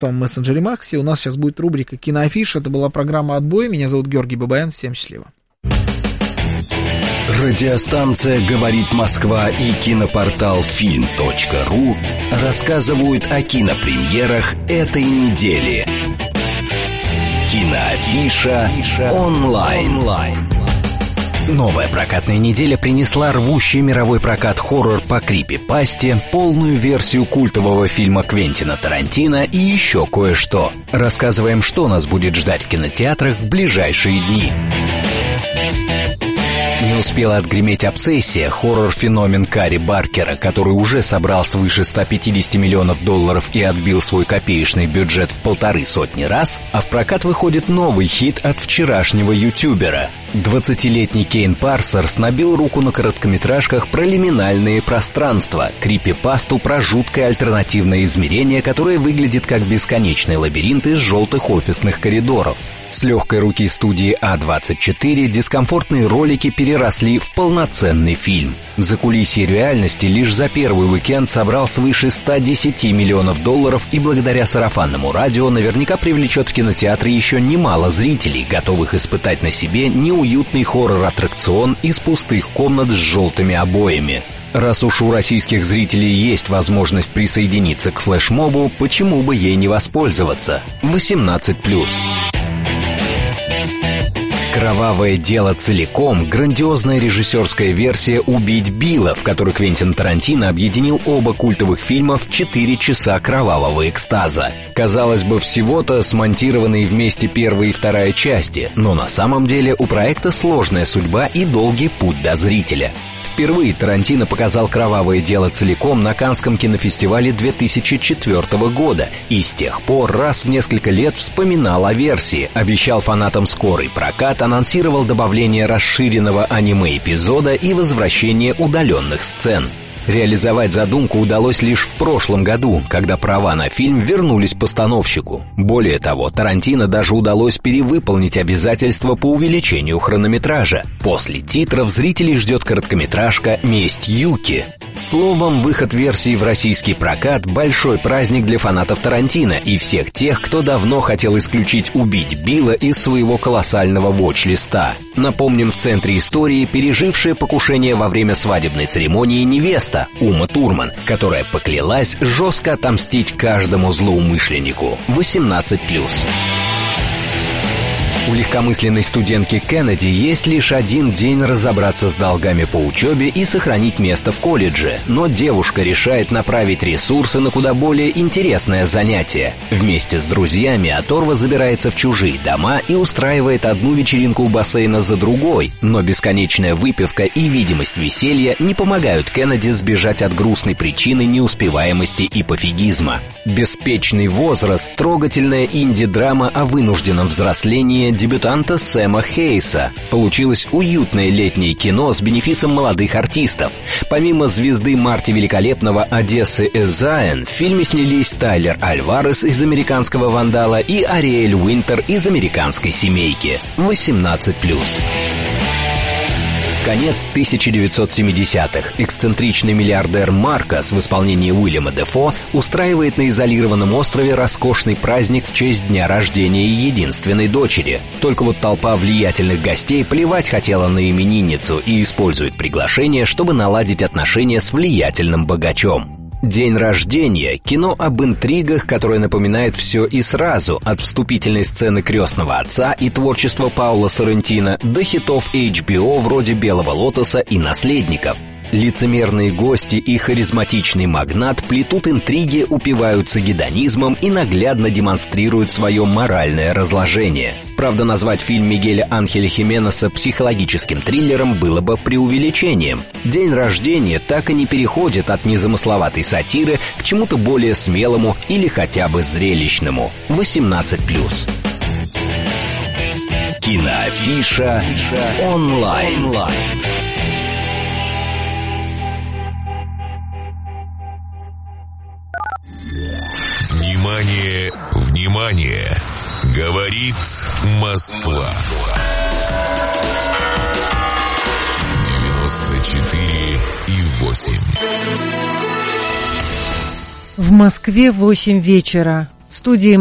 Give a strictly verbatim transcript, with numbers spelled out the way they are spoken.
том мессенджере Макси. У нас сейчас будет рубрика «Киноафиша». Это была программа «Отбой». Меня зовут Георгий Бабаян. Всем счастливо. Радиостанция «Говорит Москва» и кинопортал фильм точка ру рассказывают о кинопремьерах этой недели. Киноафиша онлайн. Новая прокатная неделя принесла рвущий мировой прокат хоррор по крипипасте, полную версию культового фильма Квентина Тарантино и еще кое-что. Рассказываем, что нас будет ждать в кинотеатрах в ближайшие дни. Не успела отгреметь обсессия, хоррор-феномен Кари Баркера, который уже собрал свыше ста пятидесяти миллионов долларов и отбил свой копеечный бюджет в полторы сотни раз, а в прокат выходит новый хит от вчерашнего ютубера. двадцатилетний Кейн Парсерс набил руку на короткометражках про лиминальные пространства, крипипасту про жуткое альтернативное измерение, которое выглядит как бесконечный лабиринт из желтых офисных коридоров. С легкой руки студии А двадцать четыре дискомфортные ролики переросли в полноценный фильм. Закулисье реальности лишь за первый уикенд собрал свыше ста десяти миллионов долларов и благодаря сарафанному радио наверняка привлечет в кинотеатры еще немало зрителей, готовых испытать на себе неуютный хоррор-аттракцион из пустых комнат с желтыми обоями. Раз уж у российских зрителей есть возможность присоединиться к флешмобу, почему бы ей не воспользоваться? восемнадцать плюс. «Кровавое дело целиком» — грандиозная режиссерская версия «Убить Билла», в которой Квентин Тарантино объединил оба культовых фильма в четыре часа кровавого экстаза. Казалось бы, всего-то смонтированные вместе первая и вторая части, но на самом деле у проекта сложная судьба и долгий путь до зрителя. Впервые Тарантино показал «Кровавое дело» целиком на Каннском кинофестивале две тысячи четвёртого года и с тех пор раз в несколько лет вспоминал о версии, обещал фанатам скорый прокат, анонсировал добавление расширенного аниме-эпизода и возвращение удаленных сцен. Реализовать задумку удалось лишь в прошлом году, когда права на фильм вернулись постановщику. Более того, Тарантино даже удалось перевыполнить обязательства по увеличению хронометража. После титров зрителей ждет короткометражка «Месть Юки». Словом, выход версии в российский прокат – большой праздник для фанатов Тарантино и всех тех, кто давно хотел исключить «Убить Билла» из своего колоссального вотч-листа. Напомним, в центре истории пережившая покушение во время свадебной церемонии невеста Ума Турман, которая поклялась жестко отомстить каждому злоумышленнику. восемнадцать плюс. У легкомысленной студентки Кеннеди есть лишь один день разобраться с долгами по учебе и сохранить место в колледже, но девушка решает направить ресурсы на куда более интересное занятие. Вместе с друзьями оторва забирается в чужие дома и устраивает одну вечеринку у бассейна за другой, но бесконечная выпивка и видимость веселья не помогают Кеннеди сбежать от грустной причины неуспеваемости и пофигизма. «Беспечный возраст» — трогательная инди-драма о вынужденном взрослении дебютанта Сэма Хейса. Получилось уютное летнее кино с бенефисом молодых артистов. Помимо звезды Марти Великолепного, Одессы Эзаен, в фильме снялись Тайлер Альварес из «Американского вандала» и Ариэль Уинтер из «Американской семейки». восемнадцать плюс. Конец тысяча девятьсот семидесятых. Эксцентричный миллиардер Маркос в исполнении Уильяма Дефо устраивает на изолированном острове роскошный праздник в честь дня рождения единственной дочери. Только вот толпа влиятельных гостей плевать хотела на именинницу и использует приглашение, чтобы наладить отношения с влиятельным богачом. «День рождения» — кино об интригах, которое напоминает все и сразу, от вступительной сцены «Крестного отца» и творчества Паула Соррентино до хитов эйч би о вроде «Белого лотоса» и «Наследников». Лицемерные гости и харизматичный магнат плетут интриги, упиваются гедонизмом и наглядно демонстрируют свое моральное разложение. Правда, назвать фильм Мигеля Анхеля Хименеса психологическим триллером было бы преувеличением. «День рождения» так и не переходит от незамысловатой сатиры к чему-то более смелому или хотя бы зрелищному. восемнадцать плюс. Киноафиша онлайн. Внимание, внимание! Говорит Москва. девяносто четыре и восемь. В Москве восемь вечера. В студии